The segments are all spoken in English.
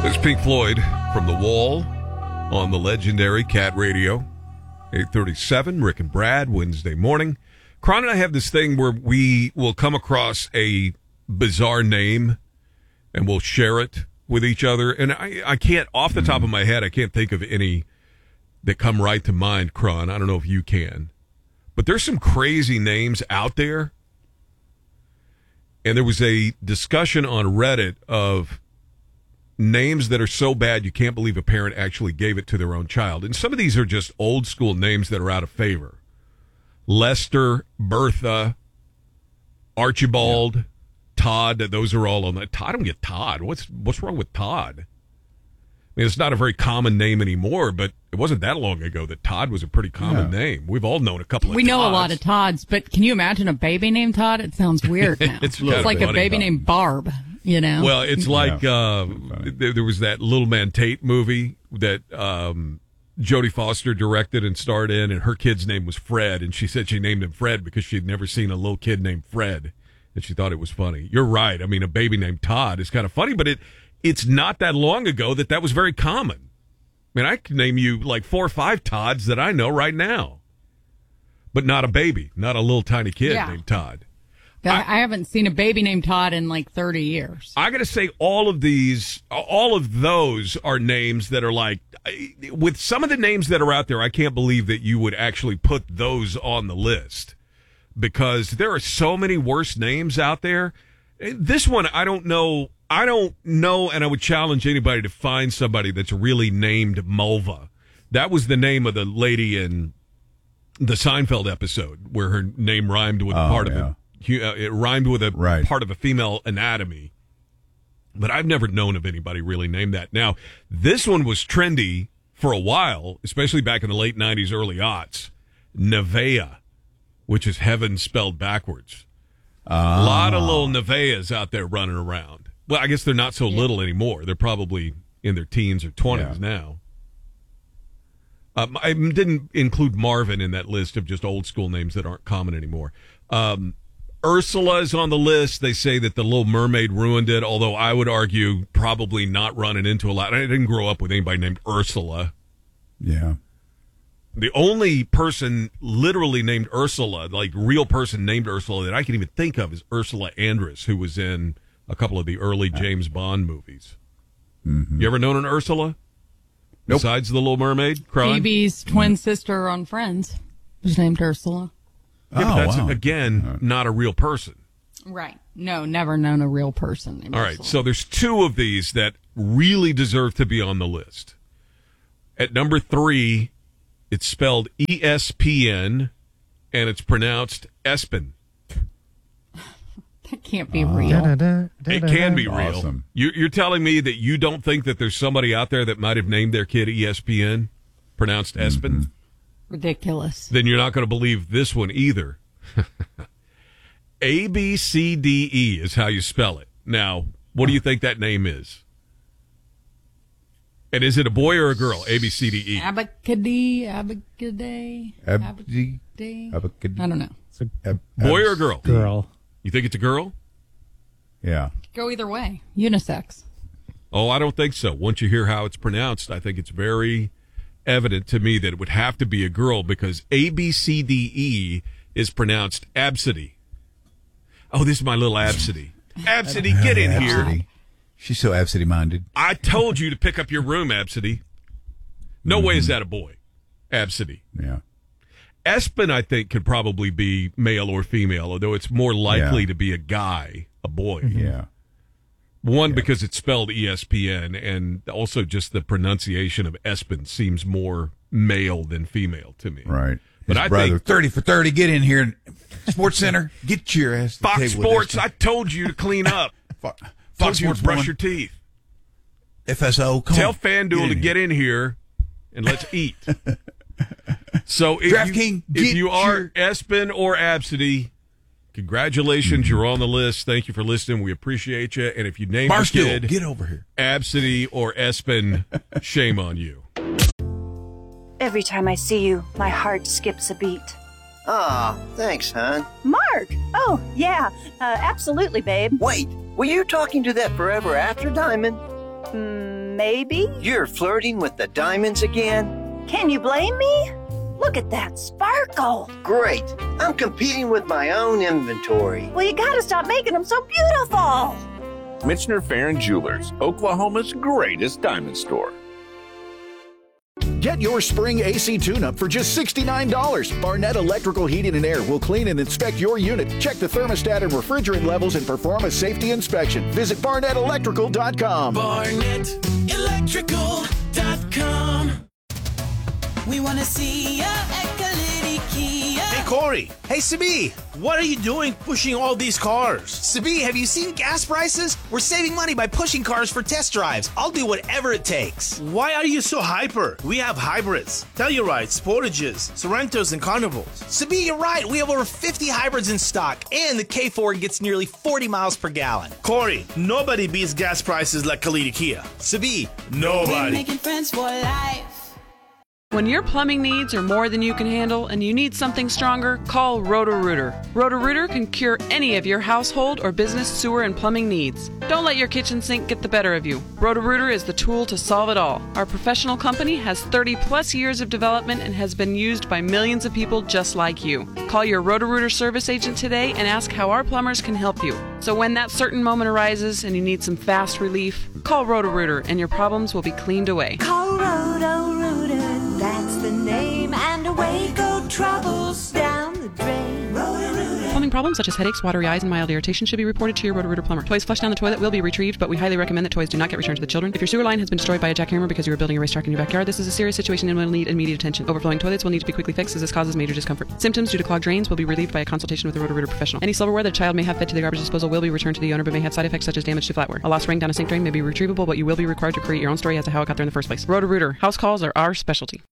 There's Pink Floyd from The Wall on the legendary Cat Radio. 8:37, Rick and Brad, Wednesday morning. Cron and I have this thing where we will come across a bizarre name and we'll share it with each other. And I can't, off the top of my head, I can't think of any that come right to mind, Cron. I don't know if you can. But there's some crazy names out there. And there was a discussion on Reddit of names that are so bad you can't believe a parent actually gave it to their own child. And some of these are just old school names that are out of favor. Lester, Bertha, Archibald, Todd, those are all on that. I don't get Todd. What's wrong with Todd? I mean, it's not a very common name anymore, but it wasn't that long ago that Todd was a pretty common name. We've all known a couple of We know Todds. a lot of Todds, but can you imagine a baby named Todd? It sounds weird now. It's like a baby named Barb, you know? Well, it's like there was that Little Man Tate movie that Jodie Foster directed and starred in, and her kid's name was Fred, and she said she named him Fred because she'd never seen a little kid named Fred, and she thought it was funny. You're right. I mean, a baby named Todd is kind of funny, but it's not that long ago that was very common. I mean, I can name you like 4 or 5 Todds that I know right now, but not a baby, not a little tiny kid named Todd. I haven't seen a baby named Todd in like 30 years. I got to say, all of those are names that are like, with some of the names that are out there, I can't believe that you would actually put those on the list because there are so many worse names out there. This one, I don't know, and I would challenge anybody to find somebody that's really named Mulva. That was the name of the lady in the Seinfeld episode where her name rhymed with part of it. It rhymed with a part of a female anatomy. But I've never known of anybody really named that. Now, this one was trendy for a while, especially back in the late 90s, early aughts. Nevaeh, which is heaven spelled backwards. A lot of little Nevaehs out there running around. Well, I guess they're not so little anymore. They're probably in their teens or 20s now. I didn't include Marvin in that list of just old school names that aren't common anymore. Ursula is on the list. They say that the Little Mermaid ruined it, although I would argue probably not running into a lot. I didn't grow up with anybody named Ursula. Yeah. The only person literally named Ursula, like real person named Ursula that I can even think of is Ursula Andress, who was in a couple of the early James Bond movies. Mm-hmm. You ever known an Ursula? Nope. Besides the Little Mermaid? Phoebe's twin sister on Friends was named Ursula. Yeah, but that's, again, not a real person. Right. No, never known a real person named All Ursula. right, so there's 2 of these that really deserve to be on the list. At number 3, it's spelled ESPN, and it's pronounced Espen. That can't be real. It can be real. Awesome. You're telling me that you don't think that there's somebody out there that might have named their kid ESPN, pronounced Espen? Ridiculous. Then you're not going to believe this one either. ABCDE is how you spell it. Now, what do you think that name is? And is it a boy or a girl? ABCDE. Abacadee. I don't know. Boy or girl? Girl. You think it's a girl? Yeah. Go either way. Unisex. Oh, I don't think so. Once you hear how it's pronounced, I think it's very evident to me that it would have to be a girl because ABCDE is pronounced Absidy. Oh, this is my little Absidy. Absidy, get in here. She's so absentee-minded. I told you to pick up your room, Absidy. No way is that a boy. Absidy. Yeah. Espen, I think, could probably be male or female, although it's more likely to be a guy, a boy. Yeah. One, because it's spelled ESPN, and also just the pronunciation of Espen seems more male than female to me. Right. But His I brother, think 30 for 30, get in here. Sports Center, get your ass to the Fox table with Sports, this I told you to clean up. Fox Told you Sports to brush woman. your teeth. FSO, come Tell on. FanDuel to get in here and let's eat. So if DraftKings, you are Espen or Absidy, congratulations, you're on the list. Thank you for listening. We appreciate you. And if you name your Barstool, kid get over here. Absidy or Espen, shame on you. Every time I see you, my heart skips a beat. Aw, thanks, hon. Mark! Oh, yeah. Absolutely, babe. Wait, were you talking to that forever after Diamond? Maybe? You're flirting with the diamonds again? Can you blame me? Look at that sparkle. Great. I'm competing with my own inventory. Well, you gotta stop making them so beautiful. Michener Farron Jewelers, Oklahoma's greatest diamond store. Get your spring AC tune-up for just $69. Barnett Electrical Heating and Air will clean and inspect your unit, check the thermostat and refrigerant levels, and perform a safety inspection. Visit BarnettElectrical.com. BarnettElectrical.com. We want to see ya at Kalidi Kia. Hey, Corey. Hey, Sabi. What are you doing pushing all these cars? Sabi, have you seen gas prices? We're saving money by pushing cars for test drives. I'll do whatever it takes. Why are you so hyper? We have hybrids, Tellurides, Sportages, Sorrentos, and Carnivals. Sabi, you're right. We have over 50 hybrids in stock, and the K4 gets nearly 40 miles per gallon. Corey, nobody beats gas prices like Kalidi Kia. Sabi, nobody. We're making friends for life. When your plumbing needs are more than you can handle and you need something stronger, call Roto-Rooter. Roto-Rooter can cure any of your household or business sewer and plumbing needs. Don't let your kitchen sink get the better of you. Roto-Rooter is the tool to solve it all. Our professional company has 30-plus years of development and has been used by millions of people just like you. Call your Roto-Rooter service agent today and ask how our plumbers can help you. So when that certain moment arises and you need some fast relief, call Roto-Rooter and your problems will be cleaned away. Call Roto-Rooter. That's the name, and away go troubles down the drain. Roto-Rooter. Plumbing problems such as headaches, watery eyes, and mild irritation should be reported to your Roto-Rooter plumber. Toys flushed down the toilet will be retrieved, but we highly recommend that toys do not get returned to the children. If your sewer line has been destroyed by a jackhammer because you were building a racetrack in your backyard, this is a serious situation and will need immediate attention. Overflowing toilets will need to be quickly fixed as this causes major discomfort. Symptoms due to clogged drains will be relieved by a consultation with a Roto-Rooter professional. Any silverware that a child may have fed to the garbage disposal will be returned to the owner but may have side effects such as damage to flatware. A lost ring down a sink drain may be retrievable, but you will be required to create your own story as to how it got there in the first place. Roto-Rooter. House calls are our specialty.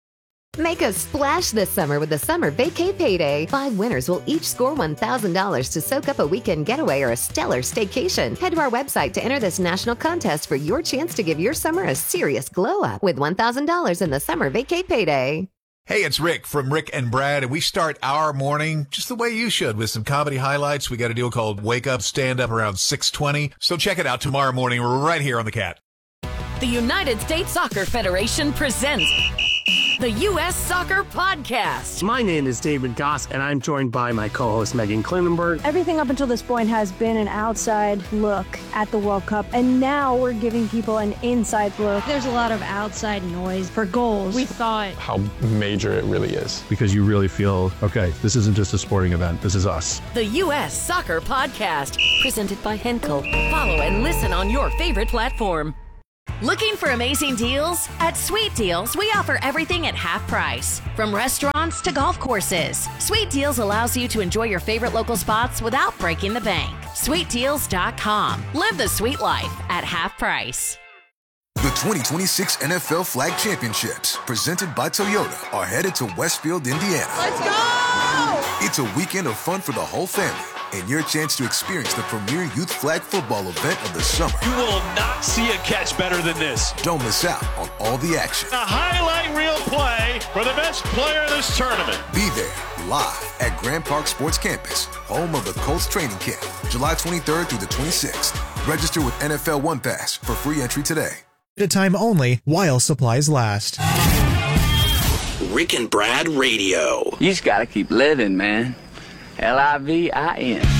Make a splash this summer with the Summer Vacay Payday. 5 winners will each score $1,000 to soak up a weekend getaway or a stellar staycation. Head to our website to enter this national contest for your chance to give your summer a serious glow up with $1,000 in the Summer Vacay Payday. Hey, it's Rick from Rick and Brad, and we start our morning just the way you should with some comedy highlights. We got a deal called Wake Up, Stand Up around 6:20. So check it out tomorrow morning right here on The Cat. The United States Soccer Federation presents the U.S. Soccer Podcast. My name is David Goss, and I'm joined by my co-host, Megan Klinenberg. Everything up until this point has been an outside look at the World Cup, and now we're giving people an inside look. There's a lot of outside noise for goals. We thought how major it really is. Because you really feel, okay, this isn't just a sporting event, this is us. The U.S. Soccer Podcast, presented by Henkel. Follow and listen on your favorite platform. Looking for amazing deals? At Sweet Deals, we offer everything at half price. From restaurants to golf courses, Sweet Deals allows you to enjoy your favorite local spots without breaking the bank. SweetDeals.com. Live the sweet life at half price. The 2026 NFL Flag Championships, presented by Toyota, are headed to Westfield, Indiana. Let's go! It's a weekend of fun for the whole family, and your chance to experience the premier youth flag football event of the summer. You will not see a catch better than this. Don't miss out on all the action. A highlight reel play for the best player in this tournament. Be there live at Grand Park Sports Campus, home of the Colts training camp, July 23rd through the 26th. Register with NFL One Pass for free entry today. At a time only while supplies last. Rick and Brad Radio. You just gotta keep living, man. LIVIN.